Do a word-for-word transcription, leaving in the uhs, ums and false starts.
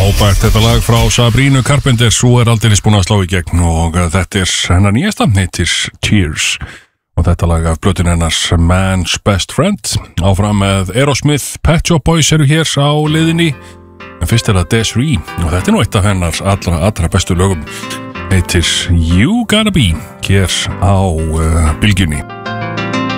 Frábært þetta lag frá Sabrina Carpenter, svo er aldeilis búin að slá í gegn og þetta er hennar nýjasta, heitir Cheers og þetta lag af plötun hennar Man's Best Friend. Áfram með Aerosmith, Pet Shop Boys eru hér á liðinni, en fyrst er það Desiree og þetta er nú eitt af hennar allra, allra bestu lögum, heitir You Gotta Be hér á uh, bylgjunni.